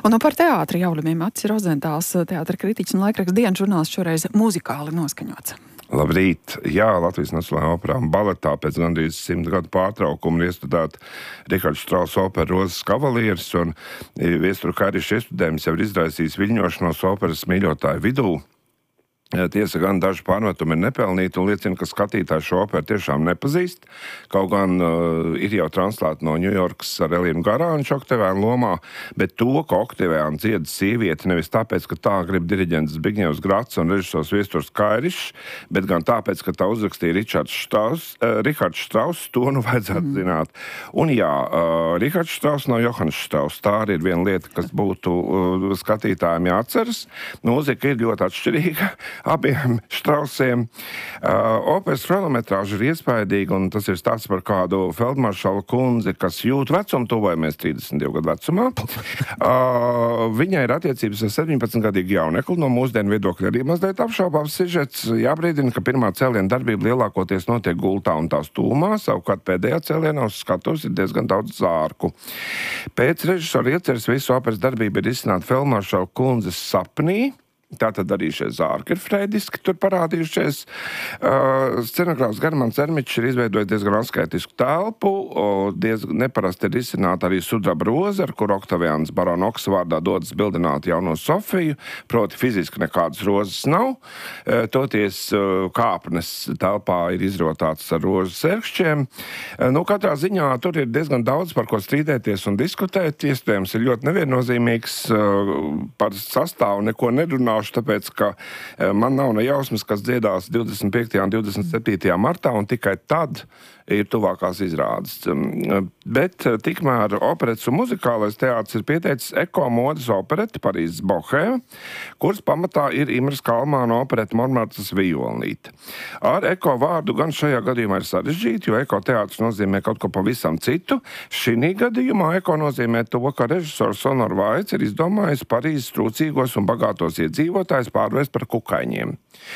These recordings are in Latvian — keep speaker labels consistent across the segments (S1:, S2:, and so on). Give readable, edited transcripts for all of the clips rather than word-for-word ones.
S1: Un par teātri jaunumiem Acis Rozentāls, teātra kritiķis un laikraksta dienas žurnālists šoreiz muzikāli noskaņots.
S2: Labrīt! Jā, Latvijas Nacionālajā operā un baletā pēc gandrīz 100 gadu pārtraukuma ir iestudēta Riharda Štrausa opera Rozes kavalieris, un viesturu Kairiša iestudējums jau ir izraisījis viļņošanos operas mīļotāju vidū. Tiesa gan daži pārmetumi ir nepelnīti un liecina, ka skatītāji šo operu tiešām nepazīst. Kaut gan ir jau translēta no Ņujorkas ar Elīnu Garāņu Oktaviānu lomā, bet to, ka Oktaviānu dzieda sieviete nevis tāpēc, ka tā grib diriģents Zbigņevs Grats un režisors Viesturs Kairišs, bet gan tāpēc, ka tā uzrakstīja Rihards Štrauss, to nu vajadzētu zināt. Un jā, Rihards Štrauss nav Johans Štrauss. Tā arī ir viena lieta, kas būtu skatītājiem jāatceras. Mūzika ir ļoti atšķirīga abiem Štrausiem. Operas chronometrāža ir iespaidīga, un tas ir stāsts par kādu feldmaršalu kundzi, kas jūt vecumu, tuvojamies 32 gadu vecumā. Viņai ir attiecības ar 17-gadīgu jaunekli, no mūsdienu viedokļa arī mazliet apšaubāms sižets. Jābrīdina, ka pirmā cēliena darbība lielākoties notiek gultā un tās tūmā, savukārt pēdējā cēlienā uz skatuves ir diezgan daudz zārku. Pēc režisora ieceres visu operas darbību ir izsnāta feldmaršalu kundzes sapnī. Tātad arī šie zārki ir freidiski tur parādījušies. Scenogrāfs Germans Ermičs ir izveidojis diezgan askētisku telpu, diezgan neparasti ir izcināta arī sudraba roze, ar kur Oktaviāns barona Oksa vārdā dodas bildināt jauno Sofiju, proti fiziski nekādas rozes nav. Toties kāpnes telpā ir izrotāts ar rožu sērkšķiem. Katrā ziņā tur ir diezgan daudz par ko strīdēties un diskutēt. Iespējams ir ļoti neviennozīmīgs, par sastāvu neko nerunāšu, tāpēc, ka man nav ne jausmas, kas dziedās 25. un 27. martā, un tikai tad ir tuvākās izrādes. Bet tikmēr operetes un muzikālais teātris ir pieteicis Eko modes opereti Parīzes Bohēma, kuras pamatā ir Imres Kalmāna opereta Monmartas Vijolnīte. Ar Eko vārdu gan šajā gadījumā ir sarežģīti, jo Eko teātris nozīmē kaut ko pavisam citu. Šī gadījumā Eko nozīmē to, ka režisors Sonor Vaits ir izdomājis Parīzes trūcīgos un bagātos iedzīvotājus pārvērst par kukaiņiem.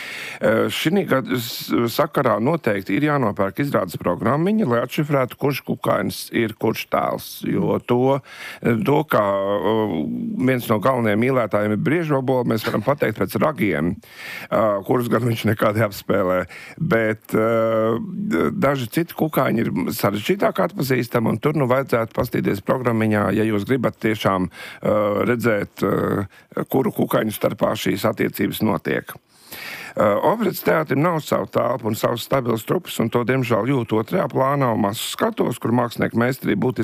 S2: Šī sakarā noteikti ir jānopērk izrādes programmiņa, lai atšifrētu, kurš kukainis ir kurš tēls. Jo to kā viens no galvenajiem mīlētājiem ir briežobola, mēs varam pateikt pēc ragiem, kurus gan viņš nekādi apspēlē. Bet daži citi kukaiņi ir sarežģītāk atpazīstami, un tur vajadzētu pastīties programmiņā, ja jūs gribat tiešām redzēt, kuru kukaiņu starpā šīs attiecības notiek. Operetes teātrim nav savu telpu un savus stabilas trupas, un to, diemžēl, jūt otrajā plānā un masu skatos, kur mākslinieku meistarība būtu